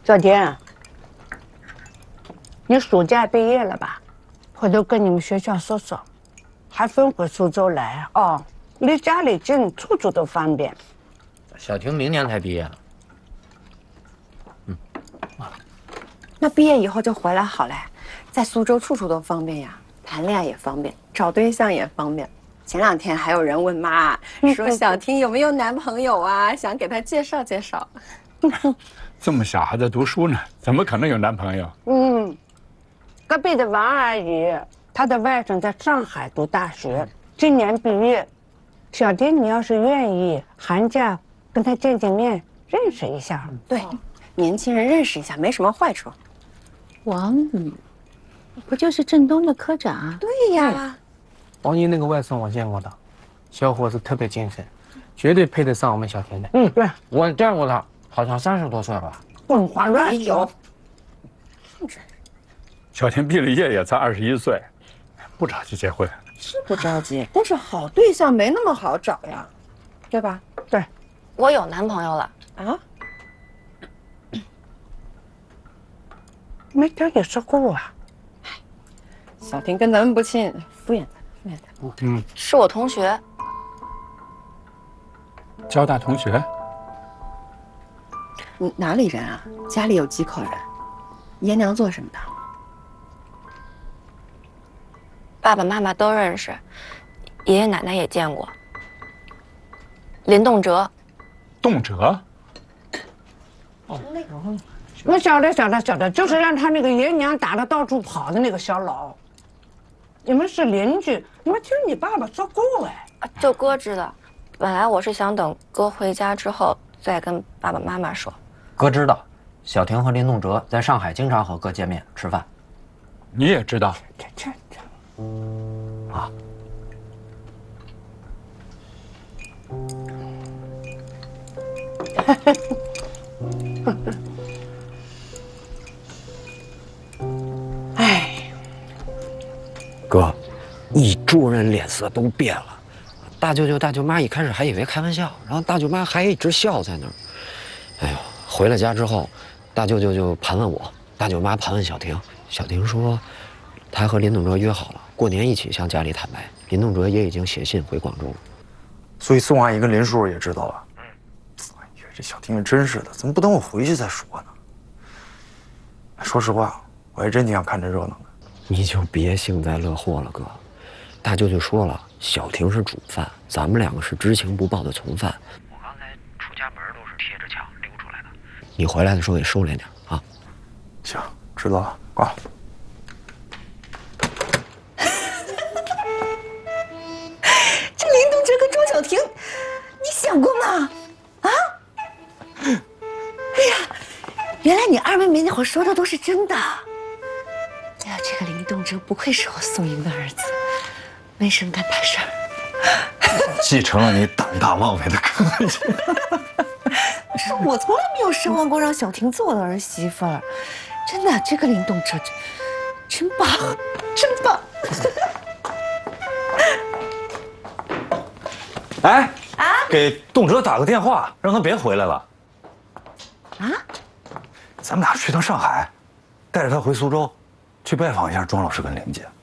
小田，你暑假毕业了吧？回头跟你们学校说说，还分回苏州来哦，离家里近，处处都方便。 小婷明年才毕业呢。 那毕业以后就回来好嘞，在苏州处处都方便呀，谈恋爱也方便，找对象也方便。前2天还有人问妈，说小婷有没有男朋友啊，想给她介绍介绍。 这么小还在读书呢，怎么可能有男朋友？ 隔壁的王阿姨，她的外甥在上海读大学，今年毕业。小丁，你要是愿意，寒假跟她见见面，认识一下。 对，年轻人认识一下没什么坏处。 王宇，不就是振东的科长？ 对呀， 王姨那个外甥我见过的，小伙子特别精神，绝对配得上我们小田的。 对， 我见过他，好像30多岁吧。 混话乱说。 小田毕了业也才21岁，不着急结婚。 是不着急，但是好对象没那么好找呀，对吧？ 对， 我有男朋友了啊？ 没听你说过啊？ 小婷跟咱们不亲，敷衍他。 是我同学。 交大同学。 你哪里人啊？家里有几口人？爷娘做什么的？ 爸爸妈妈都认识，爷爷奶奶也见过。林动辄。 动辄？ 我晓得，就是让他那个爷娘打得到处跑的那个小老。你们是邻居，你们听你爸爸说过哎。 就哥知道，本来我是想等哥回家之后再跟爸爸妈妈说。 哥知道，小婷和林动辄在上海经常和哥见面吃饭。 你也知道？ 啊。 哎， 哥，一桌人脸色都变了。大舅舅、大舅妈一开始还以为开玩笑，然后大舅妈还一直笑在那儿。哎呦，回了家之后，大舅舅就盘问我，大舅妈盘问小婷。小婷说，她和林动辄约好了，过年一起向家里坦白。林动辄也已经写信回广州了。 所以宋阿姨跟林叔也知道了。哎呀，这小婷真是的，怎么不等我回去再说呢？说实话，我还真挺想看这热闹的。 你就别幸灾乐祸了，哥。大舅舅说了，小婷是主犯，咱们2个是知情不报的从犯。我刚才出家门都是贴着墙溜出来的。你回来的时候也收敛点啊。 行，知道了，挂了。 这林动辄跟庄小婷，你想过吗？啊？哎呀，原来你二妹妹那会儿说的都是真的。哎呀，这个林动辄不愧是我宋莹的儿子，没生干大事儿。 继承了你胆大妄为的个性。 我从来没有奢望过让小婷做我的儿媳妇儿，真的，这个林动辄真棒，真棒。 哎，给动辄打个电话，让他别回来了。 啊？ 咱们俩去趟上海，带着他回苏州，去拜访一下庄老师跟林姐。